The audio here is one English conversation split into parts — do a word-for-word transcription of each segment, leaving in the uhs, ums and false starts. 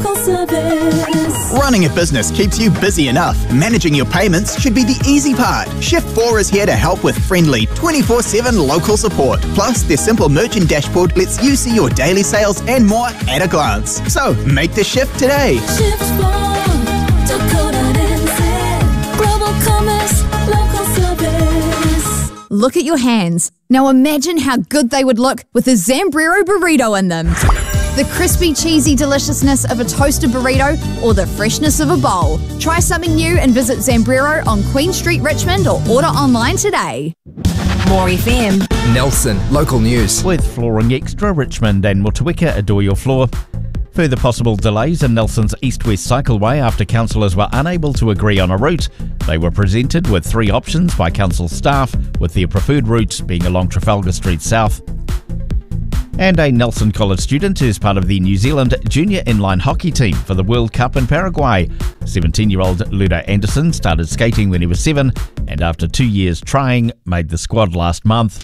local service. Running a business keeps you busy enough. Managing your payments should be the easy part. Shift four is here to help with friendly twenty-four seven local support. Plus, their simple merchant dashboard lets you see your daily sales and more at a glance. So, make the shift today. Shift four, Dakota N Z, Global Commerce, local service. Look at your hands. Now imagine how good they would look with a Zambrero burrito in them. The crispy, cheesy deliciousness of a toasted burrito or the freshness of a bowl. Try something new and visit Zambrero on Queen Street, Richmond, or order online today. More F M. Nelson, local news. With Flooring Extra, Richmond and Motueka adore your floor. Further possible delays in Nelson's east-west cycleway after councillors were unable to agree on a route. They were presented with three options by council staff, with their preferred route being along Trafalgar Street South. And a Nelson College student is part of the New Zealand junior inline hockey team for the World Cup in Paraguay. seventeen-year-old Ludo Anderson started skating when he was seven, and after two years trying, made the squad last month.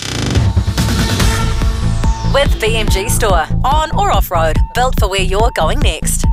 With B M G Store. On or off-road. Built for where you're going next.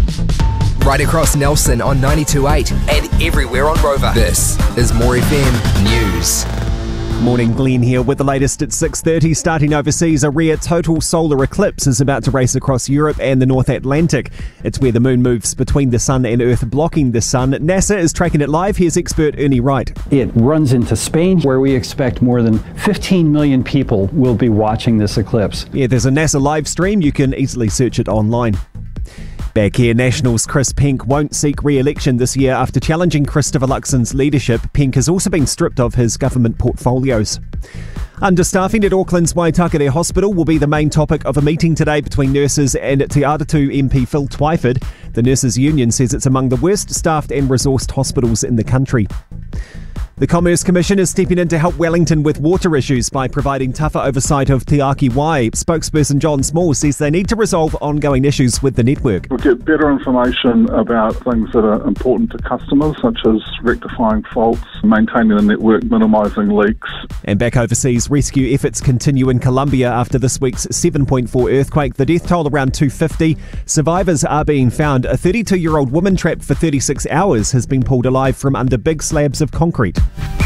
Right across Nelson on ninety-two point eight and everywhere on Rover. This is More F M News. Morning, Glenn here with the latest at six thirty. Starting overseas, a rare total solar eclipse is about to race across Europe and the North Atlantic. It's where the moon moves between the sun and Earth, blocking the sun. NASA is tracking it live. Here's expert Ernie Wright. It runs into Spain, where we expect more than fifteen million people will be watching this eclipse. Yeah, there's a NASA live stream. You can easily search it online. Back here, Nationals' Chris Penk won't seek re-election this year after challenging Christopher Luxon's leadership. Penk has also been stripped of his government portfolios. Understaffing at Auckland's Waitakere Hospital will be the main topic of a meeting today between nurses and Te Aratū M P Phil Twyford. The Nurses Union says it's among the worst staffed and resourced hospitals in the country. The Commerce Commission is stepping in to help Wellington with water issues by providing tougher oversight of Te Aki Wai. Spokesperson John Small says they need to resolve ongoing issues with the network. We'll get better information about things that are important to customers, such as rectifying faults, maintaining the network, minimising leaks. And back overseas, rescue efforts continue in Colombia after this week's seven point four earthquake. The death toll around two hundred fifty. Survivors are being found. A thirty-two-year-old woman trapped for thirty-six hours has been pulled alive from under big slabs of concrete.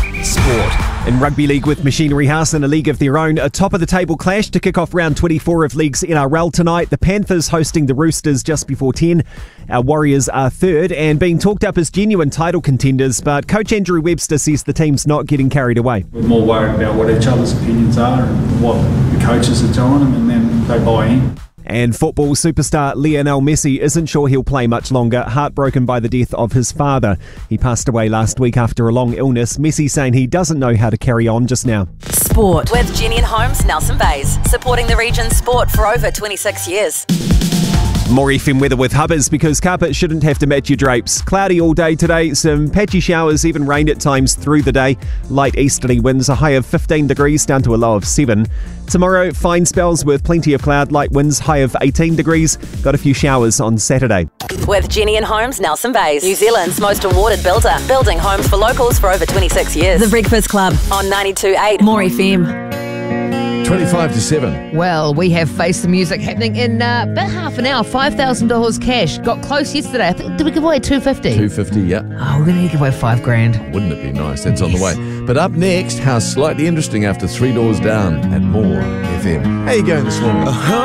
Sport. In Rugby League with Machinery House in a league of their own, a top-of-the-table clash to kick off round twenty-four of League's N R L tonight. The Panthers hosting the Roosters just before ten. Our Warriors are third and being talked up as genuine title contenders, but Coach Andrew Webster says the team's not getting carried away. We're more worried about what each other's opinions are and what the coaches are telling them, and then they buy in. And football superstar Lionel Messi isn't sure he'll play much longer, heartbroken by the death of his father. He passed away last week after a long illness. Messi saying he doesn't know how to carry on just now. Sport. With Jenny and Holmes, Nelson Bays. Supporting the region's sport for over twenty-six years. More F M weather with Hubbers, because carpet shouldn't have to match your drapes. Cloudy all day today, some patchy showers, even rain at times through the day. Light easterly winds, a high of fifteen degrees down to a low of seven. Tomorrow, fine spells with plenty of cloud, light winds, high of eighteen degrees. Got a few showers on Saturday. With Jenny and Holmes, Nelson Bays. New Zealand's most awarded builder. Building homes for locals for over twenty-six years. The Breakfast Club on ninety-two point eight More F M. twenty-five to seven. Well, we have Face the Music happening in uh, about half an hour. five thousand dollars cash. Got close yesterday. I think, did we give away two hundred fifty? two hundred fifty, yeah. Oh, we're going to give away five grand. Wouldn't it be nice? That's yes. on the way. But up next, how's Slightly Interesting after Three Doors Down at More F M. How you going this morning? Uh-huh.